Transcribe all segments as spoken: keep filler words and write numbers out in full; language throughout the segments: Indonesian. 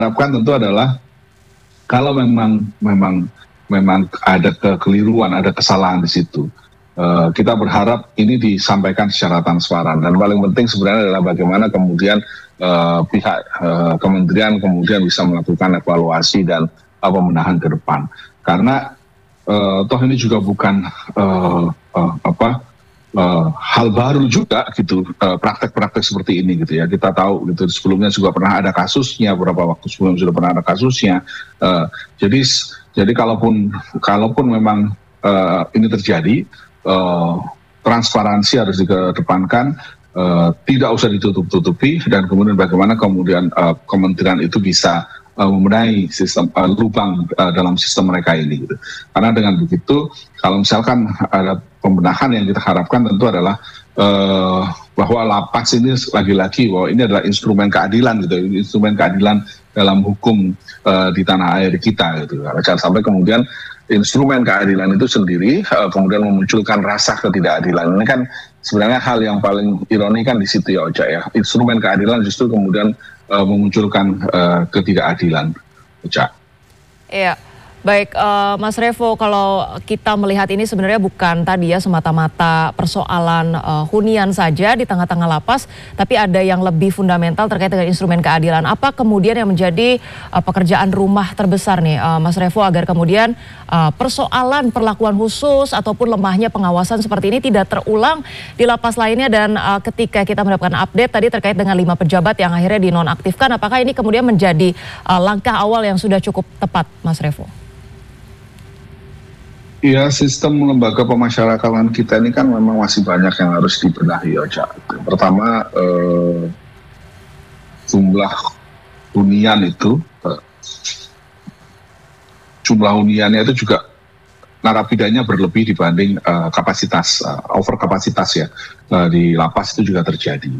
harapkan tentu adalah kalau memang memang memang ada kekeliruan, ada kesalahan di situ, uh, kita berharap ini disampaikan secara transparan, dan paling penting sebenarnya adalah bagaimana kemudian uh, pihak uh, kementerian kemudian bisa melakukan evaluasi dan uh, pembenahan ke depan, karena uh, toh ini juga bukan uh, uh, apa Uh, hal baru juga gitu, uh, praktek-praktek seperti ini gitu ya. Kita tahu gitu sebelumnya juga pernah ada kasusnya, beberapa waktu sebelum sudah pernah ada kasusnya. Uh, jadi jadi kalaupun kalaupun memang uh, ini terjadi, uh, transparansi harus dikedepankan, uh, tidak usah ditutup-tutupi, dan kemudian bagaimana kemudian uh, kementerian itu bisa uh, membenahi sistem uh, lubang uh, dalam sistem mereka ini gitu. Karena dengan begitu, kalau misalkan ada pembenahan yang kita harapkan tentu adalah uh, bahwa lapas ini lagi-lagi bahwa ini adalah instrumen keadilan gitu, instrumen keadilan dalam hukum uh, di tanah air kita gitu. Jangan sampai kemudian instrumen keadilan itu sendiri uh, kemudian memunculkan rasa ketidakadilan. Ini kan sebenarnya hal yang paling ironi kan di situ ya, Oca ya. Instrumen keadilan justru kemudian uh, memunculkan uh, ketidakadilan, Oca. Iya. Baik, uh, Mas Revo, kalau kita melihat ini sebenarnya bukan tadi ya semata-mata persoalan uh, hunian saja di tengah-tengah lapas, tapi ada yang lebih fundamental terkait dengan instrumen keadilan. Apa kemudian yang menjadi uh, pekerjaan rumah terbesar nih, uh, Mas Revo, agar kemudian uh, persoalan perlakuan khusus ataupun lemahnya pengawasan seperti ini tidak terulang di lapas lainnya, dan uh, ketika kita mendapatkan update tadi terkait dengan lima pejabat yang akhirnya dinonaktifkan, apakah ini kemudian menjadi uh, langkah awal yang sudah cukup tepat, Mas Revo? Iya, sistem lembaga pemasyarakatan kita ini kan memang masih banyak yang harus dibenahi, Oca. Pertama, eh, jumlah hunian itu, eh, jumlah huniannya itu juga narapidanya berlebih dibanding eh, kapasitas, eh, over kapasitas ya, eh, di lapas itu juga terjadi.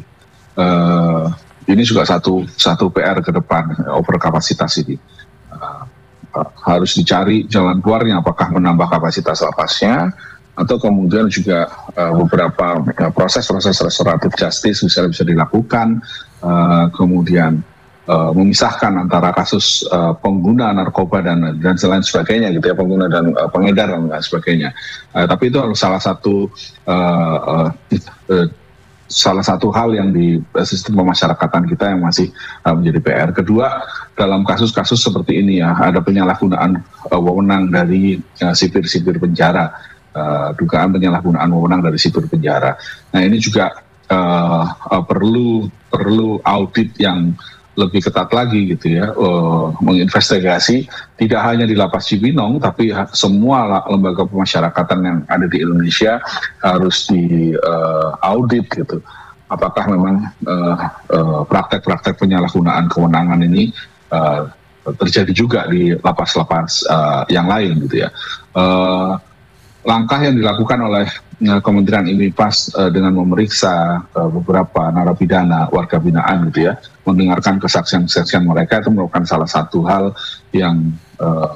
Eh, ini juga satu satu P R ke depan, over kapasitas ini. Eh, harus dicari jalan keluarnya, apakah menambah kapasitas lapasnya atau kemudian juga uh, beberapa uh, proses-proses restoratif justice bisa bisa dilakukan, uh, kemudian uh, memisahkan antara kasus uh, pengguna narkoba dan dan lain sebagainya gitu ya, pengguna dan uh, pengedar dan lain sebagainya. Uh, tapi itu harus salah satu uh, uh, uh, salah satu hal yang di sistem pemasyarakatan kita yang masih uh, menjadi P R. Kedua, dalam kasus-kasus seperti ini ya, ada penyalahgunaan uh, wewenang dari uh, sipir-sipir penjara, uh, dugaan penyalahgunaan wewenang dari sipir penjara. Nah ini juga uh, uh, perlu perlu audit yang lebih ketat lagi gitu ya, uh, menginvestigasi tidak hanya di lapas Cibinong tapi semua lembaga pemasyarakatan yang ada di Indonesia harus di uh, audit gitu. Apakah memang uh, uh, praktek-praktek penyalahgunaan kewenangan ini uh, terjadi juga di lapas-lapas uh, yang lain gitu ya. Uh, langkah yang dilakukan oleh uh, Kementerian IMIPAS uh, dengan memeriksa uh, beberapa narapidana warga binaan gitu ya, mendengarkan kesaksian-kesaksian mereka, itu merupakan salah satu hal yang uh,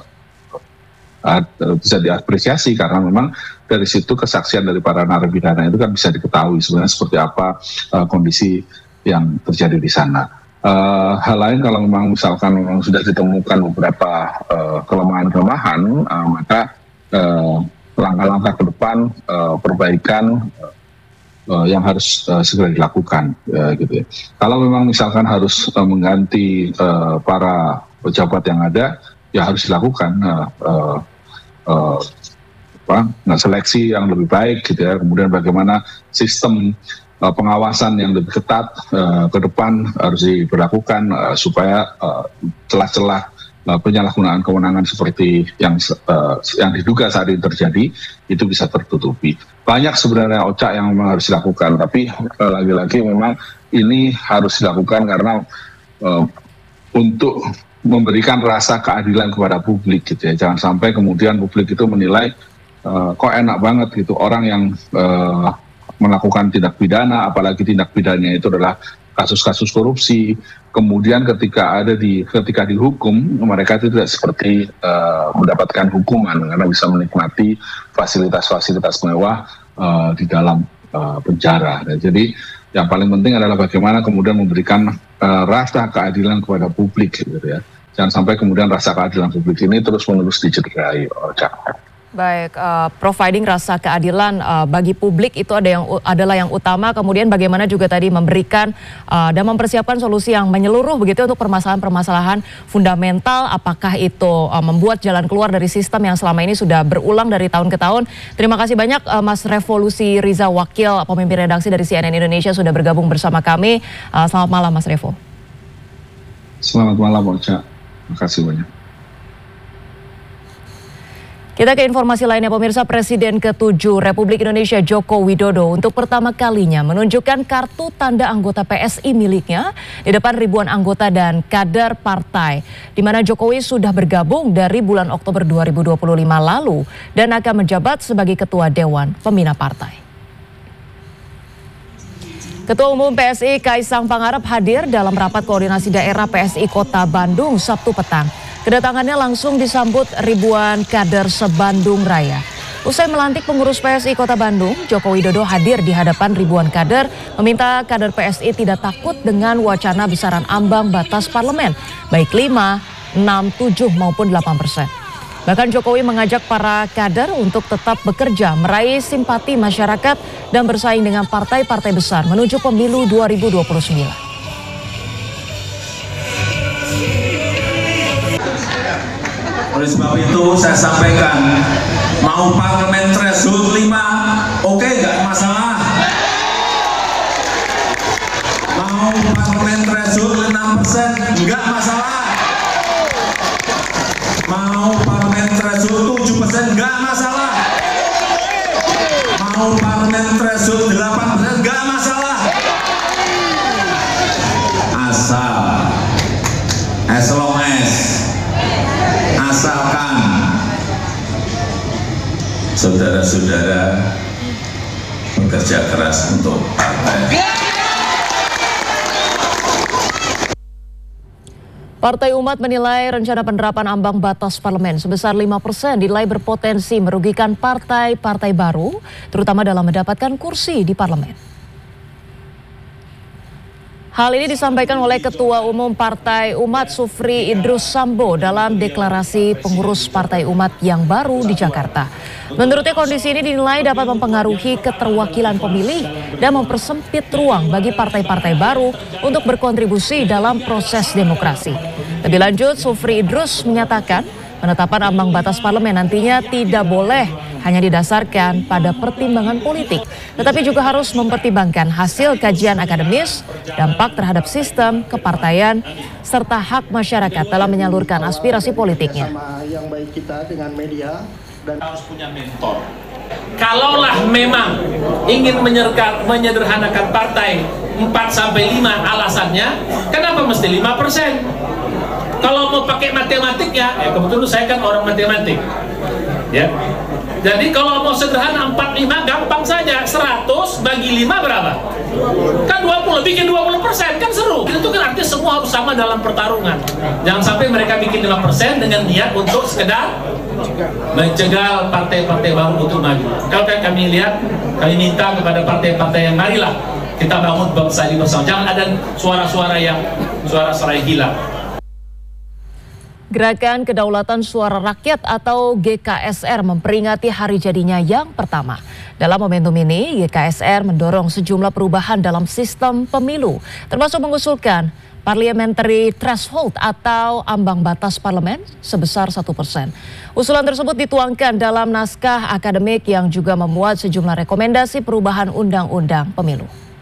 uh, bisa diapresiasi, karena memang dari situ kesaksian dari para narapidana itu kan bisa diketahui sebenarnya seperti apa uh, kondisi yang terjadi di sana. Uh, hal lain kalau memang misalkan memang sudah ditemukan beberapa uh, kelemahan-kelemahan, uh, maka uh, langkah-langkah ke depan uh, perbaikan uh, Uh, yang harus uh, segera dilakukan uh, gitu ya. Kalau memang misalkan harus uh, mengganti uh, para pejabat yang ada, ya harus dilakukan uh, uh, uh, apa, nah, seleksi yang lebih baik gitu ya. Kemudian bagaimana sistem uh, pengawasan yang lebih ketat uh, ke depan harus diberlakukan uh, supaya uh, celah-celah uh, penyalahgunaan kewenangan seperti yang uh, yang diduga saat ini terjadi itu bisa tertutupi. Banyak sebenarnya, Oca, yang memang harus dilakukan, tapi uh, lagi-lagi memang ini harus dilakukan karena uh, untuk memberikan rasa keadilan kepada publik gitu ya. Jangan sampai kemudian publik itu menilai uh, kok enak banget gitu orang yang uh, melakukan tindak pidana, apalagi tindak pidananya itu adalah kasus-kasus korupsi, kemudian ketika ada di ketika dihukum mereka itu tidak seperti uh, mendapatkan hukuman karena bisa menikmati fasilitas-fasilitas mewah uh, di dalam uh, penjara. Dan jadi yang paling penting adalah bagaimana kemudian memberikan uh, rasa keadilan kepada publik gitu ya. Jangan sampai kemudian rasa keadilan publik ini terus-menerus dicederai. Oh, jangan. Baik, uh, providing rasa keadilan uh, bagi publik itu ada yang adalah yang utama. Kemudian bagaimana juga tadi memberikan uh, dan mempersiapkan solusi yang menyeluruh begitu untuk permasalahan-permasalahan fundamental. Apakah itu uh, membuat jalan keluar dari sistem yang selama ini sudah berulang dari tahun ke tahun. Terima kasih banyak uh, Mas Revolusi Riza, Wakil Pemimpin Redaksi dari C N N Indonesia sudah bergabung bersama kami. Uh, selamat malam Mas Revo. Selamat malam Ocha. Terima kasih banyak. Kita ke informasi lainnya, pemirsa. Presiden ketujuh Republik Indonesia Joko Widodo untuk pertama kalinya menunjukkan kartu tanda anggota P S I miliknya di depan ribuan anggota dan kader partai, di mana Jokowi sudah bergabung dari bulan Oktober dua ribu dua puluh lima lalu dan akan menjabat sebagai Ketua Dewan Pembina Partai. Ketua Umum P S I Kaisang Pangarep hadir dalam rapat koordinasi daerah P S I Kota Bandung Sabtu petang. Kedatangannya langsung disambut ribuan kader se-Bandung Raya. Usai melantik pengurus P S I Kota Bandung, Joko Widodo hadir di hadapan ribuan kader, meminta kader P S I tidak takut dengan wacana besaran ambang batas parlemen, baik lima, enam, tujuh maupun delapan persen. Bahkan Jokowi mengajak para kader untuk tetap bekerja, meraih simpati masyarakat dan bersaing dengan partai-partai besar menuju pemilu dua ribu dua puluh sembilan. Oleh sebab itu saya sampaikan, mau parlemen threshold lima, oke okay, nggak masalah. Mau parlemen threshold enam persen, nggak masalah. Mau parlemen threshold tujuh persen, nggak masalah. Mau parlemen threshold delapan persen, nggak masalah. Asal, as long as asalkan saudara-saudara bekerja keras untuk partai. Partai Umat menilai rencana penerapan ambang batas parlemen sebesar lima persen dinilai berpotensi merugikan partai-partai baru, terutama dalam mendapatkan kursi di parlemen. Hal ini disampaikan oleh Ketua Umum Partai Umat Sufri Idrus Sambo dalam deklarasi pengurus Partai Umat yang baru di Jakarta. Menurutnya kondisi ini dinilai dapat mempengaruhi keterwakilan pemilih dan mempersempit ruang bagi partai-partai baru untuk berkontribusi dalam proses demokrasi. Lebih lanjut, Sufri Idrus menyatakan penetapan ambang batas parlemen nantinya tidak boleh hanya didasarkan pada pertimbangan politik, tetapi juga harus mempertimbangkan hasil kajian akademis, dampak terhadap sistem kepartaian, serta hak masyarakat dalam menyalurkan aspirasi politiknya. Yang baik kita dengan media dan harus punya mentor. Kalaulah memang ingin menyerka, menyederhanakan partai empat sampai lima alasannya, kenapa mesti lima persen? Kalau mau pakai matematik ya, ya kebetulan saya kan orang matematik. Ya. Jadi kalau mau sederhana empat puluh lima gampang saja, seratus bagi lima berapa? Kan dua puluh, bikin dua puluh persen, kan seru. Itu kan artinya semua harus sama dalam pertarungan. Jangan sampai mereka bikin lima persen dengan niat untuk sekedar mencegah partai-partai baru untuk maju. Kalau kami lihat, kami minta kepada partai-partai yang marilah kita bangun bangsa ini bersama. Jangan ada suara-suara yang suara-suara yang hilang. Gerakan Kedaulatan Suara Rakyat atau G K S R memperingati hari jadinya yang pertama. Dalam momentum ini, G K S R mendorong sejumlah perubahan dalam sistem pemilu, termasuk mengusulkan parliamentary threshold atau ambang batas parlemen sebesar satu persen. Usulan tersebut dituangkan dalam naskah akademik yang juga memuat sejumlah rekomendasi perubahan undang-undang pemilu.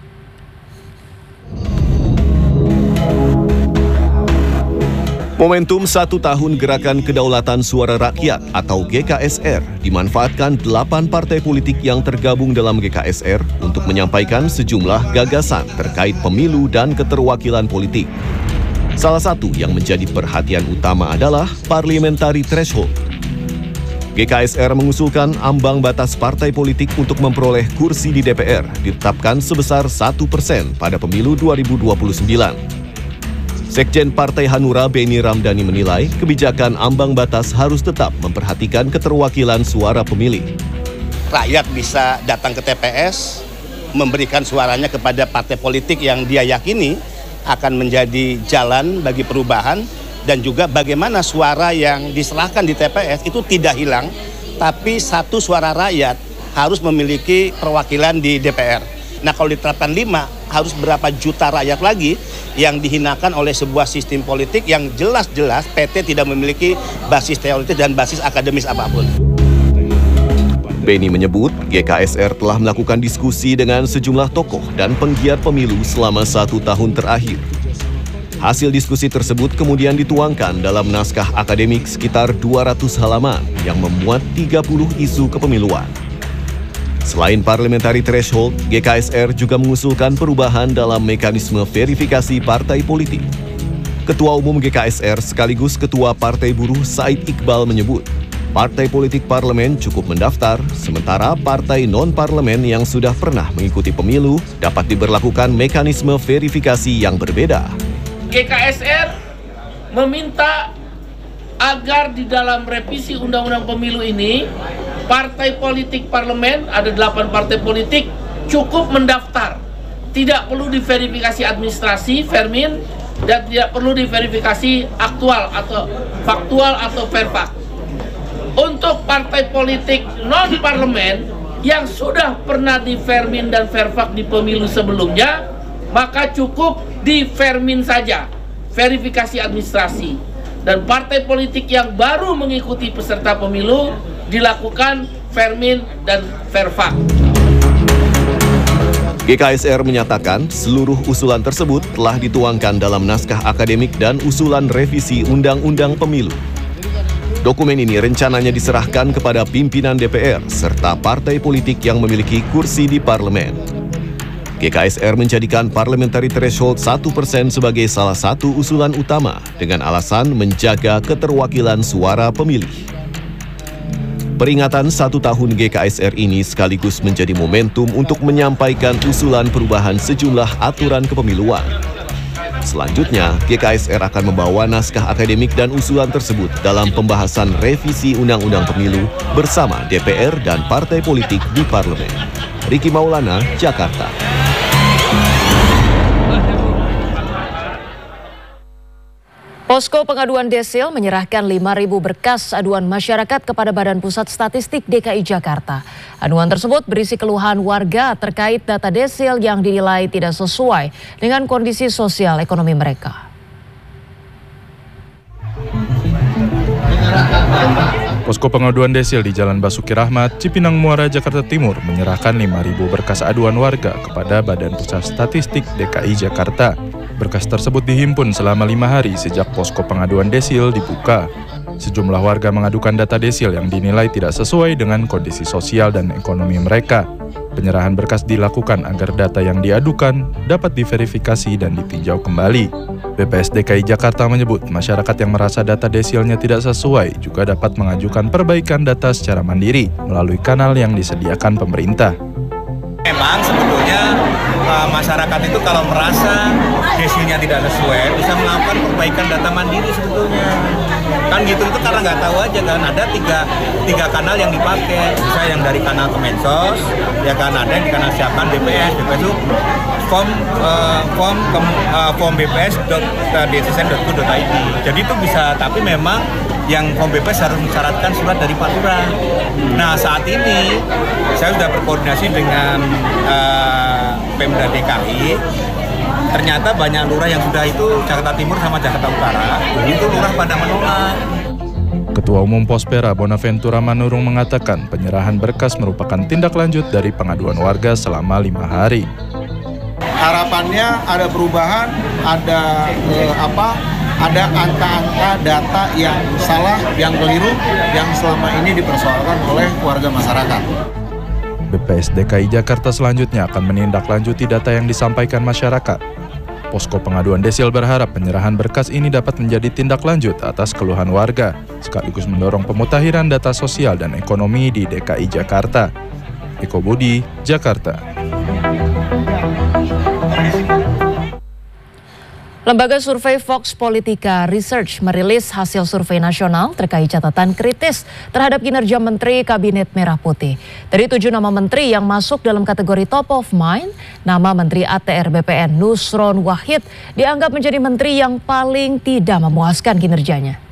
Momentum satu tahun Gerakan Kedaulatan Suara Rakyat atau G K S R dimanfaatkan delapan partai politik yang tergabung dalam G K S R untuk menyampaikan sejumlah gagasan terkait pemilu dan keterwakilan politik. Salah satu yang menjadi perhatian utama adalah parliamentary threshold. G K S R mengusulkan ambang batas partai politik untuk memperoleh kursi di D P R ditetapkan sebesar satu persen pada pemilu dua ribu dua puluh sembilan. Sekjen Partai Hanura Beni Ramdhani menilai kebijakan ambang batas harus tetap memperhatikan keterwakilan suara pemilih. Rakyat bisa datang ke T P S, memberikan suaranya kepada partai politik yang dia yakini akan menjadi jalan bagi perubahan dan juga bagaimana suara yang diserahkan di T P S itu tidak hilang, tapi satu suara rakyat harus memiliki perwakilan di D P R. Nah kalau diterapkan lima, harus berapa juta rakyat lagi yang dihinakan oleh sebuah sistem politik yang jelas-jelas P T tidak memiliki basis teoritis dan basis akademis apapun. Beni menyebut G K S R telah melakukan diskusi dengan sejumlah tokoh dan penggiat pemilu selama satu tahun terakhir. Hasil diskusi tersebut kemudian dituangkan dalam naskah akademik sekitar dua ratus halaman yang memuat tiga puluh isu kepemiluan. Selain parliamentary threshold, G K S R juga mengusulkan perubahan dalam mekanisme verifikasi partai politik. Ketua Umum G K S R sekaligus Ketua Partai Buruh Said Iqbal menyebut, partai politik parlemen cukup mendaftar, sementara partai non-parlemen yang sudah pernah mengikuti pemilu dapat diberlakukan mekanisme verifikasi yang berbeda. G K S R meminta agar di dalam revisi Undang-Undang Pemilu ini, partai politik parlemen, ada delapan partai politik, cukup mendaftar. Tidak perlu diverifikasi administrasi, Vermin, dan tidak perlu diverifikasi aktual atau faktual atau verfak. Untuk partai politik non-parlemen yang sudah pernah di Vermin dan verfak di pemilu sebelumnya, maka cukup di Vermin saja, verifikasi administrasi. Dan partai politik yang baru mengikuti peserta pemilu dilakukan Vermin dan verfak. G K S R menyatakan seluruh usulan tersebut telah dituangkan dalam naskah akademik dan usulan revisi Undang-Undang Pemilu. Dokumen ini rencananya diserahkan kepada pimpinan D P R serta partai politik yang memiliki kursi di parlemen. G K S R menjadikan parliamentary threshold satu persen sebagai salah satu usulan utama dengan alasan menjaga keterwakilan suara pemilih. Peringatan satu tahun G K S R ini sekaligus menjadi momentum untuk menyampaikan usulan perubahan sejumlah aturan kepemiluan. Selanjutnya, G K S R akan membawa naskah akademik dan usulan tersebut dalam pembahasan revisi Undang-Undang Pemilu bersama D P R dan partai politik di parlemen. Riki Maulana, Jakarta. Posko Pengaduan Desil menyerahkan lima ribu berkas aduan masyarakat kepada Badan Pusat Statistik D K I Jakarta. Aduan tersebut berisi keluhan warga terkait data desil yang dinilai tidak sesuai dengan kondisi sosial ekonomi mereka. Posko Pengaduan Desil di Jalan Basuki Rahmat, Cipinang Muara, Jakarta Timur menyerahkan lima ribu berkas aduan warga kepada Badan Pusat Statistik D K I Jakarta. Berkas tersebut dihimpun selama lima hari sejak Posko Pengaduan Desil dibuka. Sejumlah warga mengadukan data desil yang dinilai tidak sesuai dengan kondisi sosial dan ekonomi mereka. Penyerahan berkas dilakukan agar data yang diadukan dapat diverifikasi dan ditinjau kembali. B P S D K I Jakarta menyebut masyarakat yang merasa data desilnya tidak sesuai juga dapat mengajukan perbaikan data secara mandiri melalui kanal yang disediakan pemerintah. Memang sebetulnya uh, masyarakat itu kalau merasa desilnya tidak sesuai bisa melakukan perbaikan data mandiri sebetulnya. Kan gitu itu karena nggak tahu aja kan, ada tiga, tiga kanal yang dipakai. Bisa yang dari kanal Kemensos, ya kan, ada yang di kanal siapan B P S. B P S itu form uh, form uh, form b p s dot d s s n dot co dot i d. Jadi itu bisa, tapi memang yang form B P S harus mensyaratkan surat dari Pak Lurah. Nah saat ini saya sudah berkoordinasi dengan uh, Pemda D K I. Ternyata banyak lurah yang sudah itu Jakarta Timur sama Jakarta Utara, itu lurah pada menolak. Ketua Umum Pospera Bonaventura Manurung mengatakan penyerahan berkas merupakan tindak lanjut dari pengaduan warga selama lima hari. Harapannya ada perubahan, ada eh, apa? Ada angka-angka data yang salah, yang keliru, yang selama ini dipersoalkan oleh warga masyarakat. B P S D K I Jakarta selanjutnya akan menindaklanjuti data yang disampaikan masyarakat. Posko Pengaduan Desil berharap penyerahan berkas ini dapat menjadi tindak lanjut atas keluhan warga, sekaligus mendorong pemutakhiran data sosial dan ekonomi di D K I Jakarta. Eko Budi, Jakarta. Lembaga survei Vox Politika Research merilis hasil survei nasional terkait catatan kritis terhadap kinerja Menteri Kabinet Merah Putih. Dari tujuh nama menteri yang masuk dalam kategori top of mind, nama Menteri A T R B P N Nusron Wahid dianggap menjadi menteri yang paling tidak memuaskan kinerjanya.